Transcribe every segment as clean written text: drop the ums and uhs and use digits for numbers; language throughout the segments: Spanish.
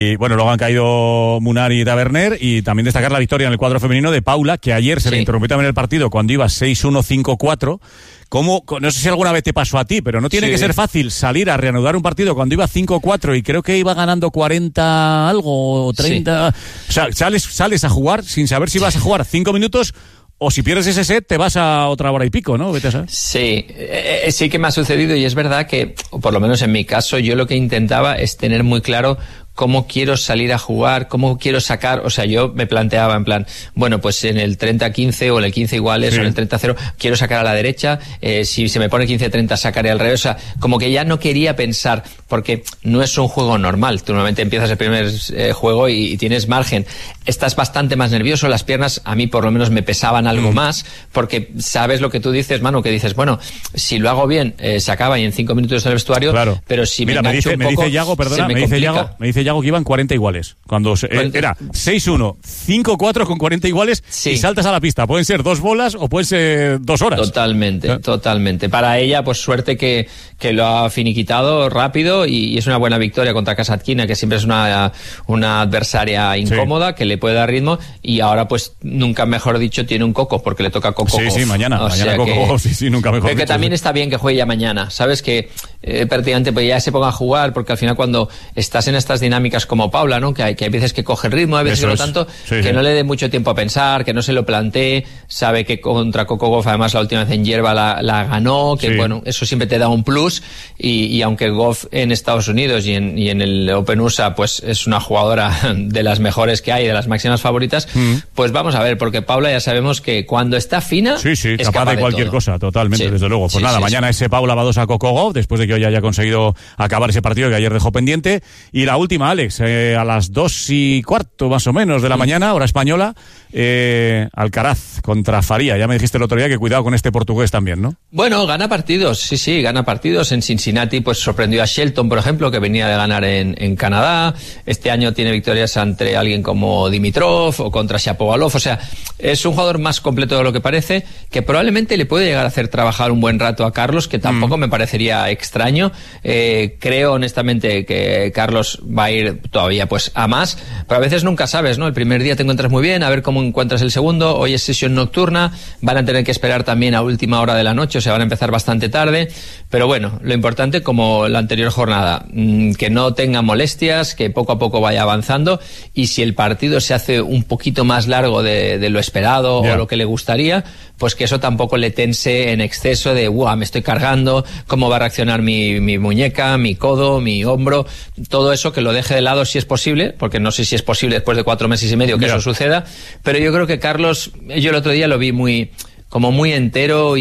Y bueno, luego han caído Munar y Taverner, y también destacar la victoria en el cuadro femenino de Paula, que ayer se le interrumpió también el partido cuando iba 6-1, 5-4. ¿Cómo? No sé si alguna vez te pasó a ti, pero no tiene que ser fácil salir a reanudar un partido cuando iba 5-4 y creo que iba ganando 40 algo, o 30. Sí. O sea, sales a jugar sin saber si vas a jugar 5 minutos o si pierdes ese set te vas a otra hora y pico, ¿no? Vete a saber. Sí, sí que me ha sucedido, y es verdad que, o por lo menos en mi caso, yo lo que intentaba es tener muy claro cómo quiero salir a jugar, cómo quiero sacar. O sea, yo me planteaba en plan, bueno, pues en el 30-15 o en el 15 iguales, o en el 30-0 quiero sacar a la derecha, si se me pone 15-30 sacaré al revés. O sea, como que ya no quería pensar, porque no es un juego normal. Tú normalmente empiezas el primer juego y tienes margen. Estás bastante más nervioso, las piernas a mí por lo menos me pesaban algo más, porque sabes lo que tú dices, Manu, que dices, bueno, si lo hago bien, se acaba y en 5 minutos en el vestuario, pero si me engancho un poco, me dice Yago que iban 40 iguales. Cuando era 6-1, 5-4 con 40 iguales y saltas a la pista. Pueden ser 2 bolas o pueden ser 2 horas. Totalmente. Para ella, pues suerte que lo ha finiquitado rápido, y es una buena victoria contra Kasatkina, que siempre es una adversaria incómoda, que le puede dar ritmo, y ahora, pues, nunca mejor dicho, tiene un Coco, porque le toca Coco Gauff. Sí, mañana Coco Gauff, nunca mejor dicho. Que también está bien que juegue ya mañana, ¿sabes? Que prácticamente pues ya se ponga a jugar, porque al final cuando estás en estas dinámicas como Paula, ¿no? Que hay veces que coge el ritmo, hay veces que no tanto, que no le dé mucho tiempo a pensar, que no se lo plantee, sabe que contra Coco Gauff, además la última vez en hierba la ganó, que bueno, eso siempre te da un plus, y aunque Gauff en Estados Unidos y en el Open USA pues es una jugadora de las mejores que hay, de las máximas favoritas, pues vamos a ver, porque Paula ya sabemos que cuando está fina es capaz de cualquier cosa, totalmente, desde luego. Pues mañana ese Paula Badosa Coco Gauff, después de que hoy haya conseguido acabar ese partido que ayer dejó pendiente. Y la última, Alex, a las 2:15 más o menos de la mañana, hora española, Alcaraz contra Faria. Ya me dijiste el otro día que cuidado con este portugués también, ¿no? Bueno, gana partidos, gana partidos. En Cincinnati pues sorprendió a Shelton, por ejemplo, que venía de ganar en Canadá. Este año tiene victorias ante alguien como Dimitrov o contra Shapovalov. O sea, es un jugador más completo de lo que parece, que probablemente le puede llegar a hacer trabajar un buen rato a Carlos, que tampoco me parecería extraño. Creo honestamente que Carlos va a ir todavía pues a más, pero a veces nunca sabes, ¿no? El primer día te encuentras muy bien, a ver cómo encuentras el segundo. Hoy es sesión nocturna, van a tener que esperar también a última hora de la noche, o sea, van a empezar bastante tarde, pero bueno, lo importante, como la anterior jornada, que no tenga molestias, que poco a poco vaya avanzando, y si el partido se hace un poquito más largo de lo esperado o lo que le gustaría, pues que eso tampoco le tense en exceso de me estoy cargando, cómo va a reaccionar mi muñeca, mi codo, mi hombro, todo eso que lo deje de lado si es posible, porque no sé si es posible después de 4 meses y medio que eso suceda, pero yo creo que Carlos, yo el otro día lo vi muy entero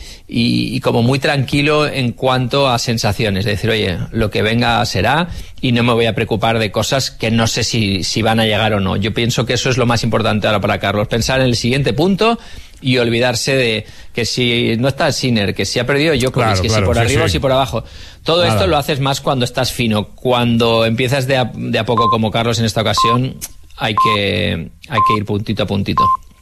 y como muy tranquilo en cuanto a sensaciones, de decir, oye, lo que venga será, y no me voy a preocupar de cosas que no sé si van a llegar o no. Yo pienso que eso es lo más importante ahora para Carlos, pensar en el siguiente punto y olvidarse de que si no está Sinner, que si ha perdido Djokovic, que si por arriba o si por abajo. Todo esto lo haces más cuando estás fino. Cuando empiezas de a poco, como Carlos en esta ocasión, hay que ir puntito a puntito.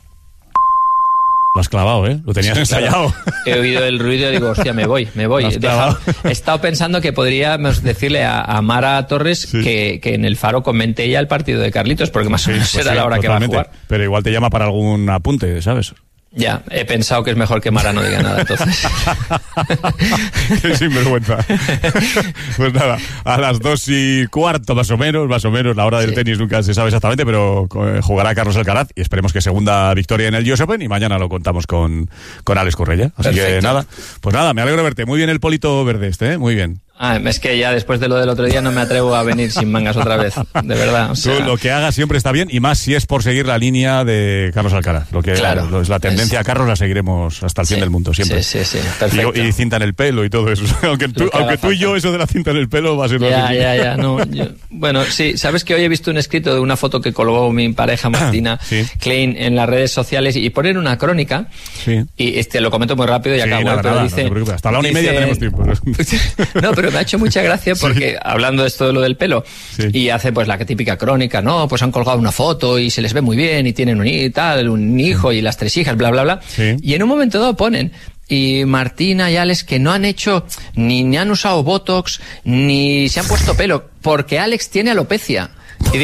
Lo has clavado, ¿eh? Lo tenías ensayado. He oído el ruido y digo, hostia, me voy. He estado pensando que podríamos decirle a Mara Torres que en el Faro comente ya el partido de Carlitos, porque más o menos será la hora que va a jugar. Pero igual te llama para algún apunte, ¿sabes? Ya, he pensado que es mejor que Mara no diga nada, entonces. Qué sinvergüenza. Pues nada, a las 2:15 más o menos, la hora del tenis nunca se sabe exactamente, pero jugará Carlos Alcaraz y esperemos que segunda victoria en el US Open, y mañana lo contamos con Alex Correia. Así que nada, pues nada, me alegro de verte. Muy bien el polito verde muy bien. Es que ya después de lo del otro día no me atrevo a venir sin mangas otra vez, de verdad. O sea... Tú, lo que hagas siempre está bien, y más si es por seguir la línea de Carlos Alcaraz. Lo que es la tendencia a Carlos la seguiremos hasta el fin del mundo, siempre. Sí, perfecto. Y cinta en el pelo y todo eso. aunque tú y yo, eso de la cinta en el pelo va a ser Ya. Bueno, sí, sabes que hoy he visto un escrito de una foto que colgó mi pareja Martina Klein en las redes sociales, y ponen una crónica, y lo comento muy rápido y acabo, pero dice... No hasta la 1:30 tenemos tiempo. No, pero me ha hecho mucha gracia porque hablando de esto de lo del pelo, y hace pues la típica crónica, pues han colgado una foto y se les ve muy bien y tienen un hijo y las 3 hijas, bla bla bla, y en un momento dado ponen: y Martina y Alex, que no han hecho ni han usado Botox ni se han puesto pelo, porque Alex tiene alopecia.